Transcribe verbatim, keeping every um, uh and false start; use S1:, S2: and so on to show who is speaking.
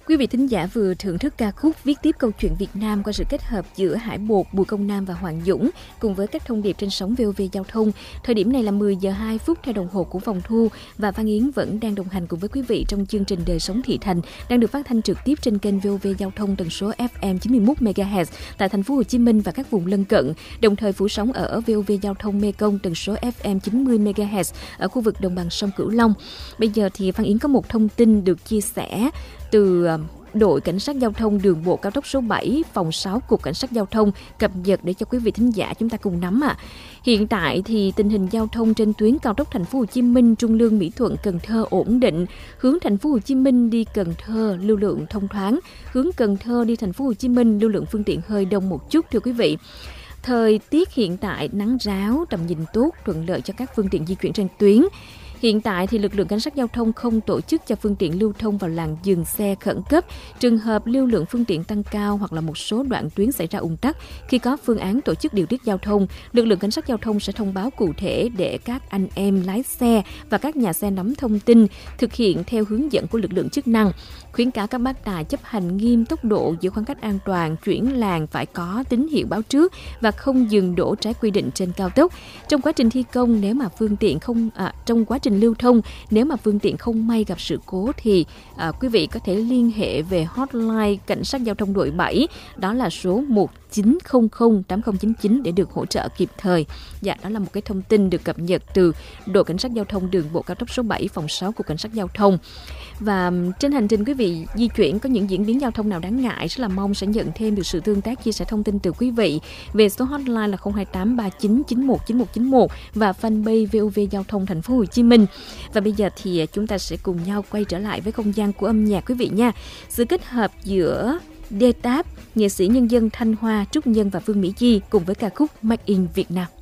S1: Quý vị thính giả vừa thưởng thức ca khúc viết tiếp câu chuyện Việt Nam qua sự kết hợp giữa Hải Bột, Bùi Công Nam và Hoàng Dũng cùng với các thông điệp trên sóng vê o vê Giao thông. Thời điểm này là mười giờ hai phút theo đồng hồ của phòng thu và Văn Yến vẫn đang đồng hành cùng với quý vị trong chương trình Đời sống thị thành đang được phát thanh trực tiếp trên kênh vê o vê Giao thông tần số ép em chín mươi mốt mê ga héc tại thành phố Hồ Chí Minh và các vùng lân cận, đồng thời phủ sóng ở vê o vê Giao thông Mê Công tần số ép em chín mươi mê ga héc ở khu vực đồng bằng sông Cửu Long. Bây giờ thì Văn Yến có một thông tin được chia sẻ từ đội cảnh sát giao thông đường bộ cao tốc số bảy, phòng sáu cục cảnh sát giao thông cập nhật để cho quý vị thính giả chúng ta cùng nắm ạ. À. Hiện tại thì tình hình giao thông trên tuyến cao tốc thành phố Hồ Chí Minh Trung Lương Mỹ Thuận Cần Thơ ổn định, hướng thành phố Hồ Chí Minh đi Cần Thơ lưu lượng thông thoáng, hướng Cần Thơ đi thành phố Hồ Chí Minh lưu lượng phương tiện hơi đông một chút thưa quý vị. Thời tiết hiện tại nắng ráo, tầm nhìn tốt, thuận lợi cho các phương tiện di chuyển trên tuyến. Hiện tại thì lực lượng cảnh sát giao thông không tổ chức cho phương tiện lưu thông vào làn dừng xe khẩn cấp. Trường hợp lưu lượng phương tiện tăng cao hoặc là một số đoạn tuyến xảy ra ùn tắc, khi có phương án tổ chức điều tiết giao thông, lực lượng cảnh sát giao thông sẽ thông báo cụ thể để các anh em lái xe và các nhà xe nắm thông tin, thực hiện theo hướng dẫn của lực lượng chức năng. Khuyến cáo các bác tài chấp hành nghiêm tốc độ, giữ khoảng cách an toàn, chuyển làn phải có tín hiệu báo trước và không dừng đỗ trái quy định trên cao tốc. Trong quá trình thi công, nếu mà phương tiện không à, trong quá trình lưu thông, nếu mà phương tiện không may gặp sự cố thì à, quý vị có thể liên hệ về hotline cảnh sát giao thông đội bảy, đó là số một chín không không tám không chín chín để được hỗ trợ kịp thời. Dạ, đó là một cái thông tin được cập nhật từ đội cảnh sát giao thông đường bộ cao tốc số bảy, phòng sáu của cảnh sát giao thông. Và trên hành trình quý vị di chuyển có những diễn biến giao thông nào đáng ngại, rất là mong sẽ nhận thêm được sự tương tác chia sẻ thông tin từ quý vị về số hotline là không hai tám ba chín chín một chín một chín một và fanpage vê o vê Giao thông thành phố Hồ Chí Minh. Và bây giờ thì chúng ta sẽ cùng nhau quay trở lại với không gian của âm nhạc quý vị nha. Sự kết hợp giữa Đê Táp, nghệ sĩ nhân dân Thanh Hoa, Trúc Nhân và Vương Mỹ Chi cùng với ca khúc Make in Việt Nam.